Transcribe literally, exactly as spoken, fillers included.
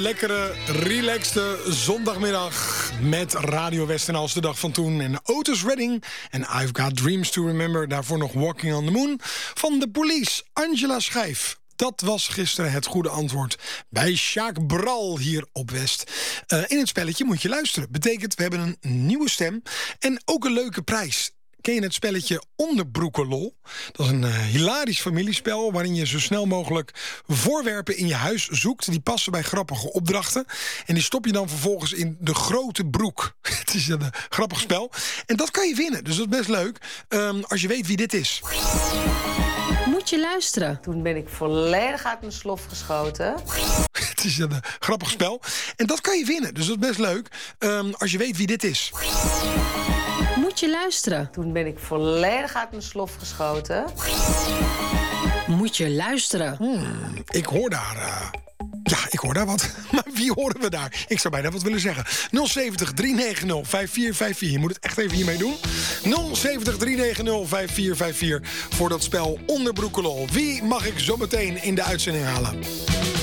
Lekkere, relaxte zondagmiddag met Radio West de dag van toen. En Otis Redding en I've Got Dreams to Remember. Daarvoor nog Walking on the Moon van The Police. Angela Schijf. Dat was gisteren het goede antwoord bij Sjaak Bral hier op West. Uh, in het spelletje moet je luisteren. Betekent, we hebben een nieuwe stem en ook een leuke prijs. Ken je het spelletje Onderbroekenlol? Dat is een uh, hilarisch familiespel waarin je zo snel mogelijk voorwerpen in je huis zoekt. Die passen bij grappige opdrachten. En die stop je dan vervolgens in de grote broek. Het is een uh, grappig spel. En dat kan je winnen, dus dat is best leuk. Um, als je weet wie dit is. Moet je luisteren. Toen ben ik volledig uit mijn slof geschoten. Het is een uh, grappig spel. En dat kan je winnen, dus dat is best leuk. Um, als je weet wie dit is. Moet je luisteren. Toen ben ik volledig uit mijn slof geschoten. Moet je luisteren. Hmm, ik hoor daar... Uh... Ja, ik hoor daar wat. Maar wie horen we daar? Ik zou bijna wat willen zeggen. nul zeventig, drie negen nul, vijf vier vijf vier. Je moet het echt even hiermee doen. nul zeventig, drie negen nul, vijf vier vijf vier voor dat spel Onderbroekenlol. Wie mag ik zo meteen in de uitzending halen?